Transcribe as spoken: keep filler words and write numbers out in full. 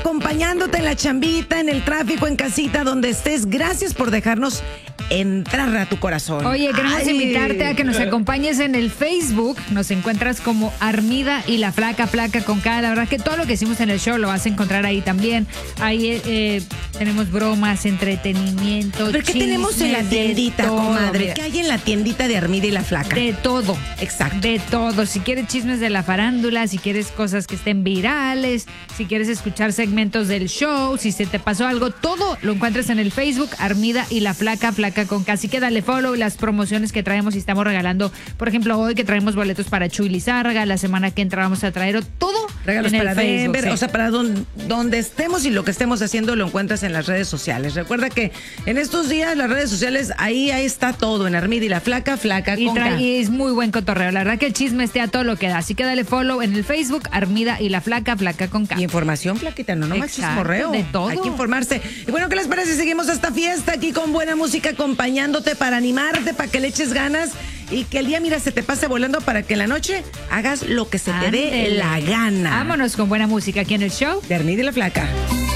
acompañándote en la chambita, en el tráfico, en casita, donde estés. Gracias por dejarnos entrar a tu corazón. Oye, queremos Ay. invitarte a que nos acompañes en el Facebook. Nos encuentras como Armida y la Flaca, Flaca con K. La verdad que todo lo que hicimos en el show lo vas a encontrar ahí también. Ahí eh, tenemos bromas, entretenimiento, ¿Pero qué chismes, tenemos en la tiendita, todo, comadre? mira. ¿Qué hay en la tiendita de Armida y la Flaca? De todo. Exacto. De todo. Si quieres chismes de la farándula, si quieres cosas que estén virales, si quieres escuchar segmentos del show, si se te pasó algo, todo lo encuentras en el Facebook, Armida y la Flaca, Flaca con K. Así que dale follow, las promociones que traemos y estamos regalando. Por ejemplo, hoy que traemos boletos para Chuy Lizárraga, la semana que entra vamos a traer todo Regalos en el para Facebook. Denver, Sí. o sea, para don- donde estemos y lo que estemos haciendo lo encuentras en las redes sociales. Recuerda que en estos días las redes sociales, ahí, ahí está todo, en Armida y la Flaca, Flaca Y, con K. trae, y es muy buen cotorreo. La verdad que el chisme esté a todo lo que da. Así que dale follow en el Facebook, Armida y la Flaca, Flaca con K. Y información, Flaquita, no nomás Exacto, chismorreo. de todo. Hay que informarse. Y bueno, ¿qué les parece? Seguimos esta fiesta aquí con buena música, acompañándote para animarte, para que le eches ganas y que el día, mira, se te pase volando para que en la noche hagas lo que se te dé Ándele. la gana. Vámonos con buena música aquí en el show De Armida y la Flaca.